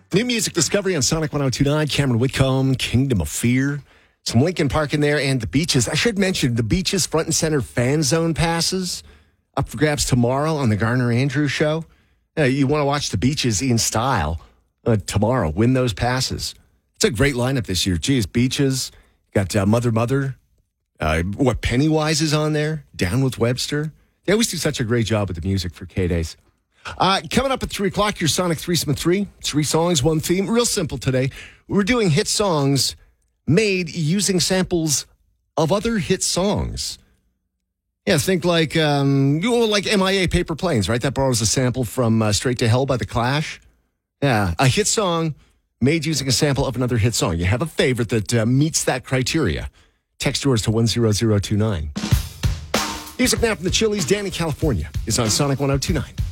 New music discovery on Sonic 102.9, Cameron Whitcomb, Kingdom of Fear, some Linkin Park in there, and the Beaches. I should mention the Beaches front and center fan zone passes up for grabs tomorrow on the Garner Andrews show. You want to watch the Beaches in style tomorrow. Win those passes. It's a great lineup this year. Geez, Beaches, got Mother. Pennywise is on there, Down with Webster. They always do such a great job with the music for K-Days. Coming up at 3 o'clock, your Sonic Threesome 3. 3 songs, 1 theme. Real simple today. We're doing hit songs made using samples of other hit songs. Yeah, think like MIA Paper Planes, right? That borrows a sample from Straight to Hell by The Clash. Yeah, a hit song made using a sample of another hit song. You have a favorite that meets that criteria. Text yours to 10029. Music now from the Chili's. Danny California is on Sonic 102.9.